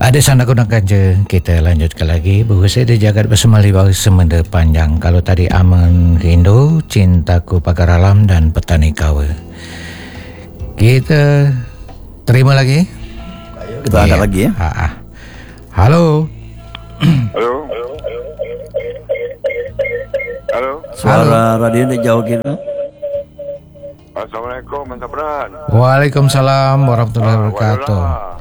Ada sana gunakan je. Kita lanjutkan lagi. Berusaha dia jagat bersama bagi semenda panjang. Kalau tadi Aman Rindu, Cintaku Pagar Alam dan Petani Kawa. Kita terima lagi. Kita angkat lagi ya. Halo. Halo. Halo. Suara radio ni jauh kira. Assalamualaikum, Mas Sabran. Waalaikumsalam warahmatullahi wabarakatuh.